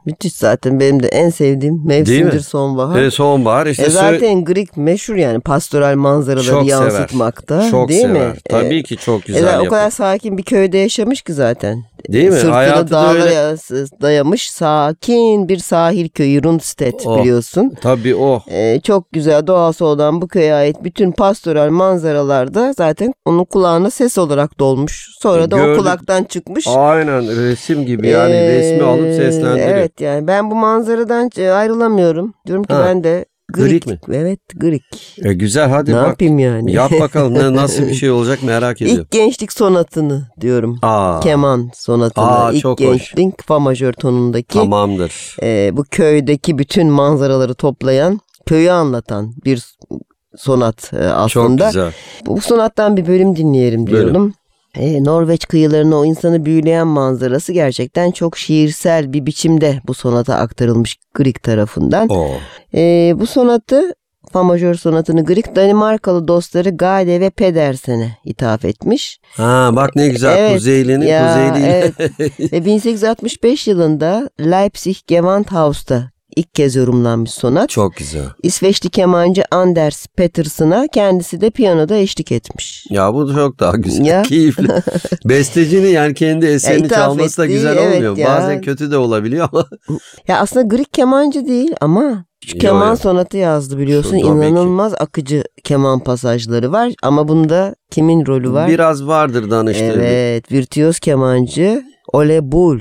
Müthiş, zaten benim de en sevdiğim mevsimdir sonbahar. Sonbahar işte. Zaten Grieg meşhur yani pastoral manzaraları çok yansıtmakta. Sever. Çok değil sever. mi? Tabii ki çok güzel yapar. O kadar sakin bir köyde yaşamış ki zaten. Değil mi? Sırtını dağlara dayamış sakin bir sahil köyü, Rundstedt biliyorsun. Tabii o. Çok güzel doğası olan bu köye ait bütün pastoral manzaralarda zaten onun kulağına ses olarak dolmuş. Sonra da o kulaktan çıkmış. Aynen, resim gibi yani resmi alıp seslendiriyor. Evet, yani ben bu manzaradan ayrılamıyorum. Diyorum ki ben de Grieg mi? Evet, Grieg. Güzel, hadi ne bak. yapayım yani? Yap bakalım nasıl bir şey olacak, merak ediyorum. İlk gençlik sonatını diyorum. Keman sonatını. İlk gençlik fa majör tonundaki. Tamamdır. Bu köydeki bütün manzaraları toplayan, köyü anlatan bir sonat aslında. Çok güzel. Bu sonattan bir bölüm dinleyelim diyorum. Norveç kıyılarına o insanı büyüleyen manzarası gerçekten çok şiirsel bir biçimde bu sonata aktarılmış Grieg tarafından. Bu sonatı, fa majör sonatını Grieg Danimarkalı dostları Gade ve Pedersen'e ithaf etmiş. Bak ne güzel, Kuzeyli'nin Kuzeyli'yle. Ve 1865 yılında Leipzig Gewandhaus'ta ilk kez yorumlanmış sonat. Çok güzel. İsveçli kemancı Anders Pettersson'a kendisi de piyanoda eşlik etmiş. Ya bu çok daha güzel, keyifli. Bestecinin yani kendi eserini çalması da güzel olmuyor. Bazen kötü de olabiliyor ama. Ya aslında Grieg kemancı değil ama keman sonatı yazdı biliyorsun. İnanılmaz akıcı keman pasajları var ama bunda kimin rolü var? Biraz vardır danıştırdı. Evet, virtüöz kemancı Ole Bull.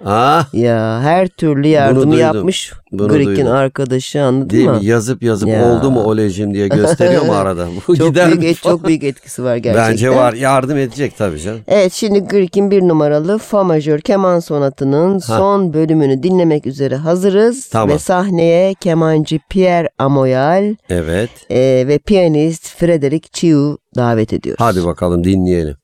Ya her türlü yardımı yapmış Grieg'in arkadaşı, anladın değil mı? Yazıp oldu mu Olejim diye gösteriyor mu arada? Çok büyük etkisi var gerçekten. Bence var, yardım edecek tabii canım. Evet, şimdi Grieg'in bir numaralı fa majör keman sonatının son bölümünü dinlemek üzere hazırız. Ve sahneye kemancı Pierre Amoyal ve piyanist Frederic Chiu davet ediyoruz. Hadi bakalım dinleyelim.